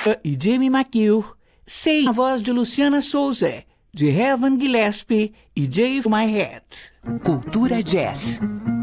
e Jamie McHugh, Sei, a voz de Luciana Souza, de Heaven Gillespie e Dave My Head. Cultura Jazz.